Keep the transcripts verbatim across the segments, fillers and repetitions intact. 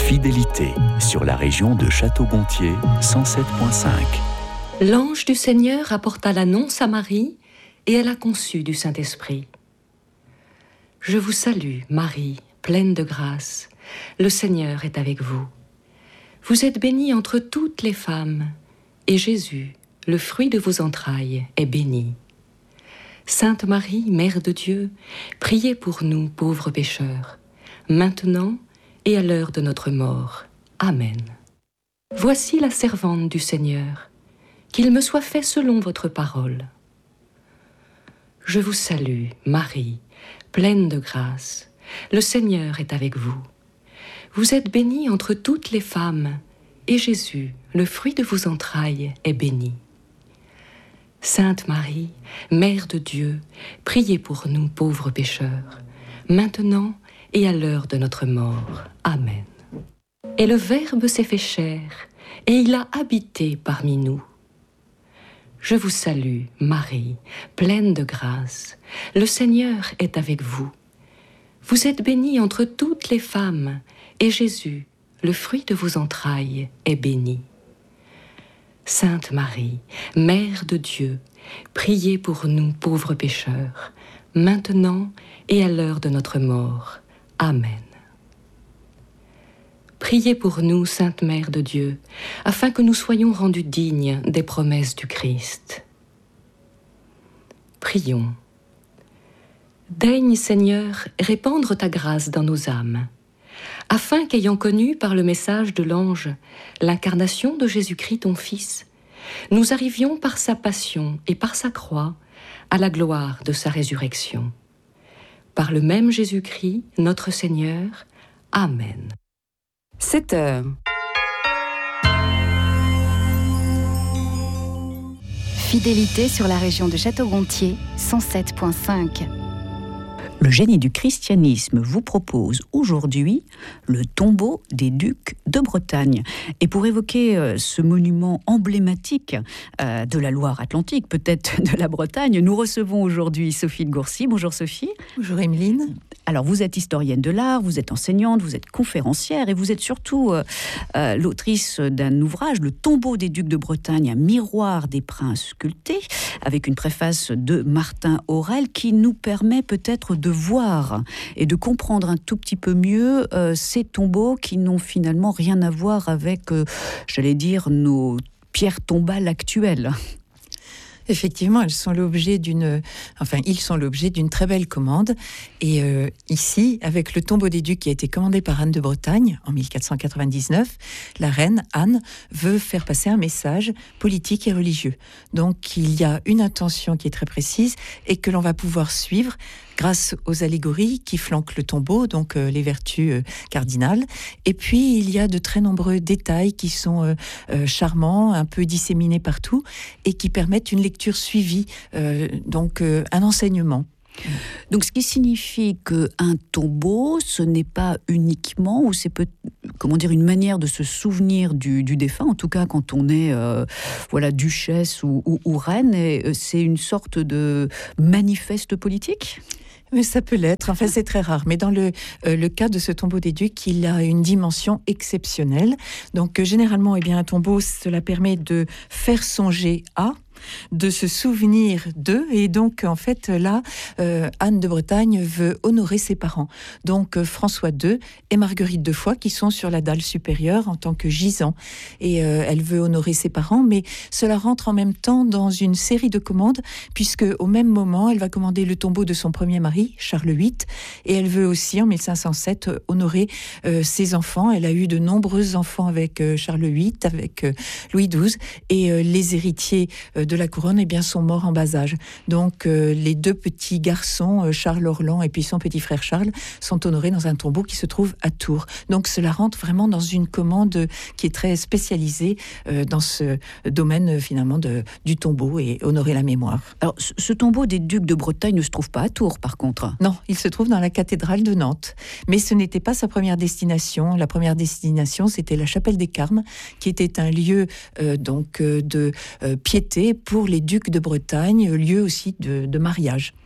Fidélité sur la région de Château-Gontier, cent sept virgule cinq. L'ange du Seigneur apporta l'annonce à Marie et elle a conçu du Saint-Esprit. Je vous salue, Marie, pleine de grâce. Le Seigneur est avec vous. Vous êtes bénie entre toutes les femmes, et Jésus, le fruit de vos entrailles, est béni. Sainte Marie, Mère de Dieu, priez pour nous, pauvres pécheurs, maintenant et à l'heure de notre mort. Amen. Voici la servante du Seigneur, qu'il me soit fait selon votre parole. Je vous salue, Marie, pleine de grâce. Le Seigneur est avec vous. Vous êtes bénie entre toutes les femmes, et Jésus, le fruit de vos entrailles, est béni. Sainte Marie, Mère de Dieu, priez pour nous pauvres pécheurs, maintenant et à l'heure de notre mort. Amen. Et le Verbe s'est fait chair, et il a habité parmi nous. Je vous salue, Marie, pleine de grâce. Le Seigneur est avec vous. Vous êtes bénie entre toutes les femmes, et Jésus, le fruit de vos entrailles, est béni. Sainte Marie, Mère de Dieu, priez pour nous pauvres pécheurs, maintenant et à l'heure de notre mort. Amen. Priez pour nous, Sainte Mère de Dieu, afin que nous soyons rendus dignes des promesses du Christ. Prions. Daigne, Seigneur, répandre ta grâce dans nos âmes, afin qu'ayant connu par le message de l'ange l'incarnation de Jésus-Christ ton Fils, nous arrivions par sa passion et par sa croix à la gloire de sa résurrection. Par le même Jésus-Christ, notre Seigneur. Amen. sept heures. Fidélité sur la région de Château-Gontier, cent sept virgule cinq. Le génie du christianisme vous propose aujourd'hui le tombeau des ducs de Bretagne. Et pour évoquer euh, ce monument emblématique euh, de la Loire-Atlantique, peut-être de la Bretagne, nous recevons aujourd'hui Sophie de Gourcy. Bonjour Sophie. Bonjour Emeline. Alors vous êtes historienne de l'art, vous êtes enseignante, vous êtes conférencière et vous êtes surtout euh, euh, l'autrice d'un ouvrage, Le tombeau des ducs de Bretagne, un miroir des princes sculptés, avec une préface de Martin Aurel qui nous permet peut-être de voir et de comprendre un tout petit peu mieux euh, ces tombeaux qui n'ont finalement rien à voir avec, euh, j'allais dire, nos pierres tombales actuelles. Effectivement, elles sont l'objet d'une, enfin, ils sont l'objet d'une très belle commande. Et euh, ici, avec le tombeau des ducs qui a été commandé par Anne de Bretagne en mille quatre cent quatre-vingt-dix-neuf, la reine Anne veut faire passer un message politique et religieux. Donc, il y a une intention qui est très précise et que l'on va pouvoir suivre grâce aux allégories qui flanquent le tombeau, donc euh, les vertus euh, cardinales. Et puis, il y a de très nombreux détails qui sont euh, euh, charmants, un peu disséminés partout, et qui permettent une lecture suivie, euh, donc euh, un enseignement. Donc, ce qui signifie qu'un tombeau, ce n'est pas uniquement, ou c'est peut, comment dire, une manière de se souvenir du, du défunt, en tout cas quand on est euh, voilà, duchesse ou, ou, ou reine, et c'est une sorte de manifeste politique ? Mais ça peut l'être, enfin c'est très rare. Mais dans le, euh, le cas de ce tombeau des ducs, il a une dimension exceptionnelle. Donc euh, généralement, eh bien, un tombeau, cela permet de faire songer à, de se souvenir d'eux. Et donc, en fait, là, euh, Anne de Bretagne veut honorer ses parents. Donc, euh, François deux et Marguerite de Foix, qui sont sur la dalle supérieure en tant que gisants. Et euh, elle veut honorer ses parents, mais cela rentre en même temps dans une série de commandes, puisque au même moment, elle va commander le tombeau de son premier mari, Charles huit, et elle veut aussi, en mille cinq cent sept, honorer euh, ses enfants. Elle a eu de nombreux enfants avec euh, Charles huit, avec euh, Louis douze, et euh, les héritiers euh, de la couronne eh bien, sont morts en bas âge. Donc euh, les deux petits garçons, euh, Charles Orlan et puis son petit frère Charles, sont honorés dans un tombeau qui se trouve à Tours. Donc cela rentre vraiment dans une commande qui est très spécialisée euh, dans ce domaine euh, finalement de, du tombeau et honorer la mémoire. Alors ce, ce tombeau des ducs de Bretagne ne se trouve pas à Tours par contre. Non, il se trouve dans la cathédrale de Nantes. Mais ce n'était pas sa première destination. La première destination, c'était la chapelle des Carmes, qui était un lieu euh, donc euh, de euh, piété pour les ducs de Bretagne, lieu aussi de, de mariage.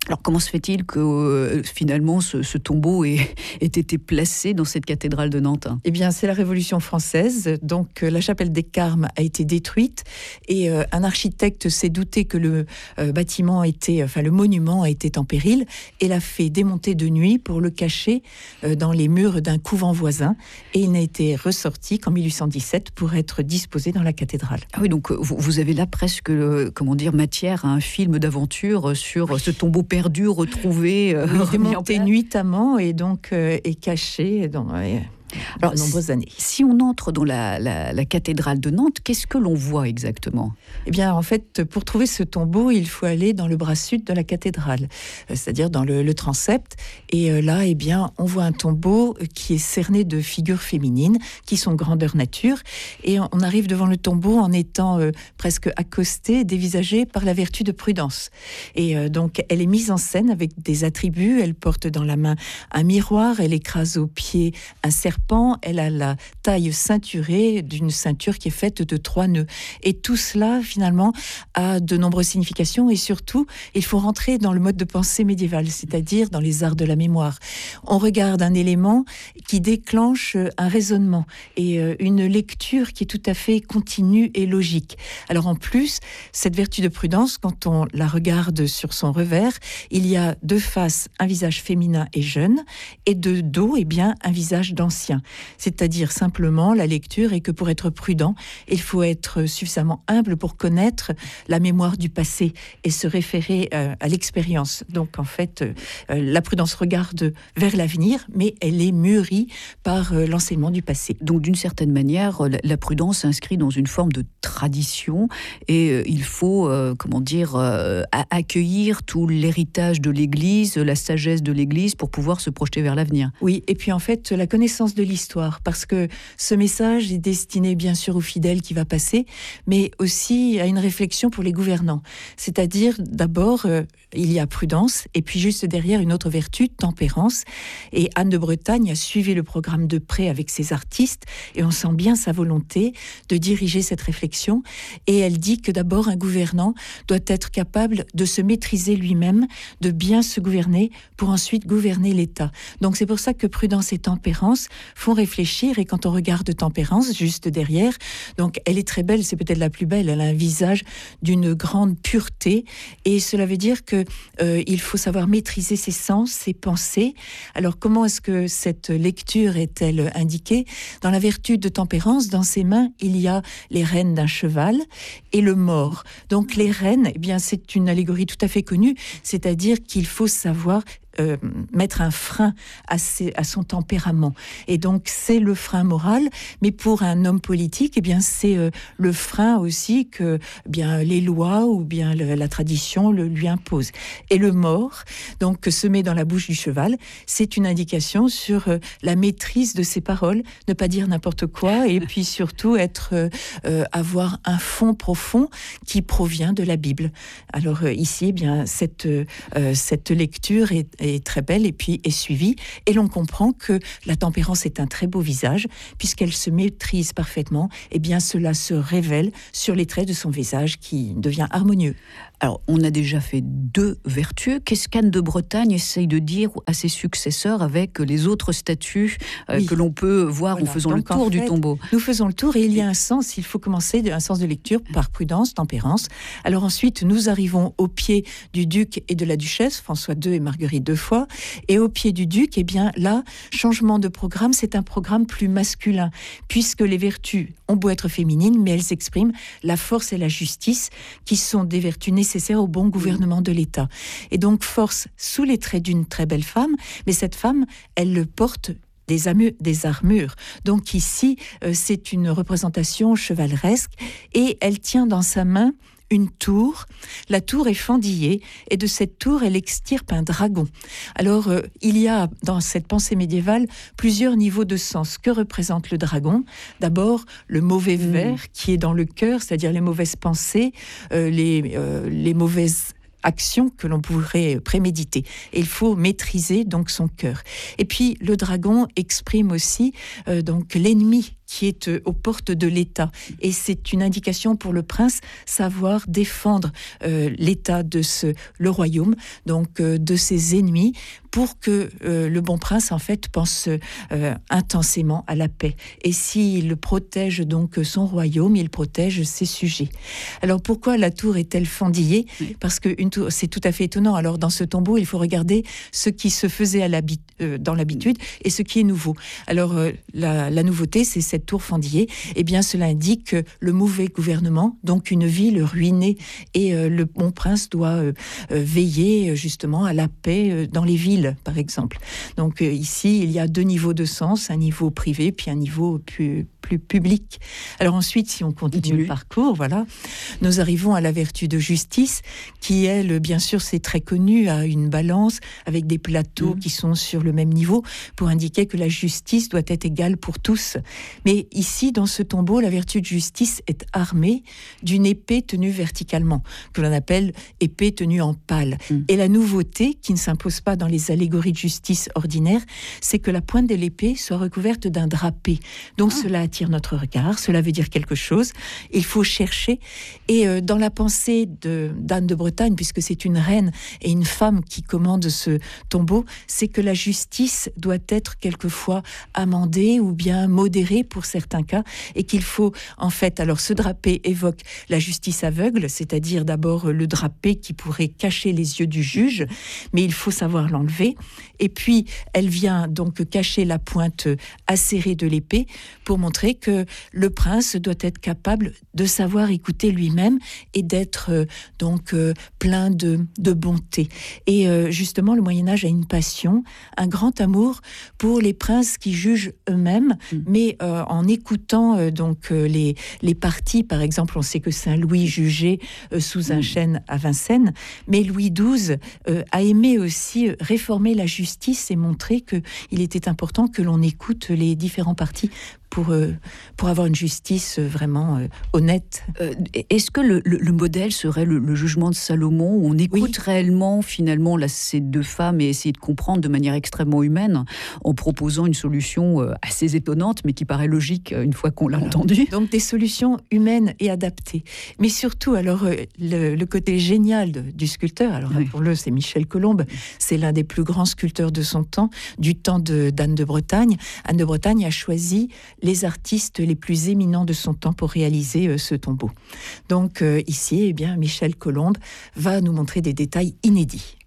Alors comment se fait-il que euh, finalement ce, ce tombeau ait, ait été placé dans cette cathédrale de Nantes? Eh bien, c'est la Révolution française. Donc, euh, la chapelle des Carmes a été détruite et euh, un architecte s'est douté que le euh, bâtiment était, enfin le monument était en péril et l'a fait démonter de nuit pour le cacher euh, dans les murs d'un couvent voisin. Et il n'a été ressorti qu'en mille huit cent dix-sept pour être disposé dans la cathédrale. Ah oui, donc vous, vous avez là presque, euh, comment dire, matière à un film d'aventure sur oui. ce tombeau perdu, retrouvé, euh, oui, démonté nuitamment et donc euh, est caché dans euh, Alors, de nombreuses années. Si on entre dans la, la, la cathédrale de Nantes, qu'est-ce que l'on voit exactement? Eh bien, en fait, pour trouver ce tombeau, il faut aller dans le bras sud de la cathédrale, c'est-à-dire dans le, le transept. Et là, eh bien, on voit un tombeau qui est cerné de figures féminines, qui sont grandeur nature. Et on arrive devant le tombeau en étant euh, presque accosté, dévisagé par la vertu de Prudence. Et euh, donc, elle est mise en scène avec des attributs. Elle porte dans la main un miroir, elle écrase au pied un serpent, elle a la taille ceinturée d'une ceinture qui est faite de trois nœuds. Et tout cela, finalement, a de nombreuses significations. Et surtout, il faut rentrer dans le mode de pensée médiéval, c'est-à-dire dans les arts de la mémoire. On regarde un élément qui déclenche un raisonnement et une lecture qui est tout à fait continue et logique. Alors en plus, cette vertu de Prudence, quand on la regarde sur son revers, il y a de face un visage féminin et jeune, et de dos, eh bien, un visage d'ancien. C'est-à-dire simplement, la lecture est que pour être prudent, il faut être suffisamment humble pour connaître la mémoire du passé et se référer euh, à l'expérience. Donc en fait, euh, la prudence regarde vers l'avenir, mais elle est mûrie par euh, l'enseignement du passé. Donc d'une certaine manière, la, la prudence s'inscrit dans une forme de tradition et euh, il faut, euh, comment dire, euh, accueillir tout l'héritage de l'Église, la sagesse de l'Église pour pouvoir se projeter vers l'avenir. Oui, et puis en fait, la connaissance de l'histoire, parce que ce message est destiné bien sûr aux fidèles qui va passer, mais aussi à une réflexion pour les gouvernants. C'est-à-dire, d'abord, euh, il y a prudence, et puis juste derrière, une autre vertu, tempérance. Et Anne de Bretagne a suivi le programme de près avec ses artistes, et on sent bien sa volonté de diriger cette réflexion. Et elle dit que d'abord, un gouvernant doit être capable de se maîtriser lui-même, de bien se gouverner, pour ensuite gouverner l'État. Donc c'est pour ça que prudence et tempérance font réfléchir, et quand on regarde tempérance, juste derrière, donc elle est très belle, c'est peut-être la plus belle, elle a un visage d'une grande pureté, et cela veut dire que euh, il faut savoir maîtriser ses sens, ses pensées. Alors comment est-ce que cette lecture est-elle indiquée? Dans la vertu de tempérance, dans ses mains, il y a les rênes d'un cheval et le mors. Donc les rênes, eh bien c'est une allégorie tout à fait connue, c'est-à-dire qu'il faut savoir Euh, mettre un frein à, ses, à son tempérament. Et donc, c'est le frein moral, mais pour un homme politique, eh bien, c'est euh, le frein aussi que eh bien, les lois ou bien le, la tradition le, lui imposent. Et le mors, donc, que se met dans la bouche du cheval, c'est une indication sur euh, la maîtrise de ses paroles, ne pas dire n'importe quoi, et puis surtout être, euh, euh, avoir un fond profond qui provient de la Bible. Alors euh, ici, eh bien, cette, euh, cette lecture est est très belle et puis est suivie, et l'on comprend que la tempérance est un très beau visage puisqu'elle se maîtrise parfaitement, et bien cela se révèle sur les traits de son visage qui devient harmonieux. Alors, on a déjà fait deux vertus. Qu'est-ce qu'Anne de Bretagne essaye de dire à ses successeurs avec les autres statues euh, oui. que l'on peut voir voilà. en faisant Donc, le tour en fait, du tombeau? Nous faisons le tour et il y a un sens, il faut commencer un sens de lecture par prudence, tempérance. Alors ensuite, nous arrivons au pied du duc et de la duchesse, François deux et Marguerite deux fois, et au pied du duc, eh bien là, changement de programme, c'est un programme plus masculin, puisque les vertus ont beau être féminines, mais elles expriment la force et la justice, qui sont des vertus nécessaires nécessaire au bon gouvernement de l'État. Et donc force sous les traits d'une très belle femme, mais cette femme, elle le porte des, amu- des armures. Donc ici, euh, c'est une représentation chevaleresque, et elle tient dans sa main une tour. La tour est fendillée, et de cette tour, elle extirpe un dragon. Alors, euh, il y a dans cette pensée médiévale plusieurs niveaux de sens. Que représente le dragon? D'abord, le mauvais mmh. ver qui est dans le cœur, c'est-à-dire les mauvaises pensées, euh, les, euh, les mauvaises actions que l'on pourrait préméditer. Et il faut maîtriser donc son cœur. Et puis, le dragon exprime aussi euh, donc l'ennemi qui est euh, aux portes de l'État. Et c'est une indication pour le prince, savoir défendre euh, l'État de ce, le royaume, donc euh, de ses ennemis, pour que euh, le bon prince, en fait, pense euh, intensément à la paix. Et s'il protège donc son royaume, il protège ses sujets. Alors, pourquoi la tour est-elle fendillée ? Oui. Parce que une tour, c'est tout à fait étonnant. Alors, dans ce tombeau, il faut regarder ce qui se faisait à l'habit, euh, dans l'habitude et ce qui est nouveau. Alors, euh, la, la nouveauté, c'est cette tour fendillée. Eh bien, cela indique le mauvais gouvernement, donc une ville ruinée. Et euh, le bon prince doit euh, euh, veiller, justement, à la paix euh, dans les villes, par exemple. Donc euh, ici, il y a deux niveaux de sens, un niveau privé, puis un niveau plus, plus public. Alors ensuite, si on continue le parcours, voilà, nous arrivons à la vertu de justice, qui, elle, bien sûr, c'est très connu, a une balance avec des plateaux mmh. qui sont sur le même niveau, pour indiquer que la justice doit être égale pour tous. Mais ici, dans ce tombeau, la vertu de justice est armée d'une épée tenue verticalement, que l'on appelle épée tenue en pale. Mmh. Et la nouveauté, qui ne s'impose pas dans les allégories de justice ordinaires, c'est que la pointe de l'épée soit recouverte d'un drapé. Donc ah. cela attire notre regard, cela veut dire quelque chose. Il faut chercher. Et euh, dans la pensée de, d'Anne de Bretagne, puisque c'est une reine et une femme qui commande ce tombeau, c'est que la justice doit être quelquefois amendée ou bien modérée pour certains cas, et qu'il faut, en fait, alors ce drapé évoque la justice aveugle, c'est-à-dire d'abord le drapé qui pourrait cacher les yeux du juge, mais il faut savoir l'enlever. Et puis, elle vient donc cacher la pointe acérée de l'épée pour montrer que le prince doit être capable de savoir écouter lui-même et d'être euh, donc euh, plein de, de bonté. Et euh, justement, le Moyen-Âge a une passion, un grand amour pour les princes qui jugent eux-mêmes, mmh. mais euh, en écoutant euh, donc euh, les, les parties. Par exemple, on sait que Saint-Louis jugeait euh, sous un mmh. chêne à Vincennes, mais Louis douze euh, a aimé aussi euh, réformer la justice et montrer qu'il était important que l'on écoute les différents partis pour, euh, pour avoir une justice vraiment euh, honnête. Euh, est-ce que le, le, le modèle serait le, le jugement de Salomon, où on écoute oui. réellement finalement là, ces deux femmes et essayer de comprendre de manière extrêmement humaine, en proposant une solution euh, assez étonnante, mais qui paraît logique une fois qu'on l'a voilà. entendue. Donc des solutions humaines et adaptées. Mais surtout, alors euh, le, le côté génial de, du sculpteur, alors oui. pour le c'est Michel Colombe, c'est l'un des plus grands sculpteurs de son temps, du temps de, d'Anne de Bretagne. Anne de Bretagne a choisi les artistes les plus éminents de son temps pour réaliser euh, ce tombeau. Donc euh, ici, eh bien, Michel Colombe va nous montrer des détails inédits.